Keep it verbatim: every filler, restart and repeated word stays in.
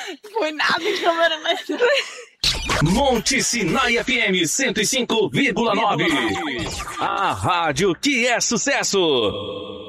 Foi nada, cameraman. Monte Sinai F M cento e cinco vírgula nove. A rádio que é sucesso.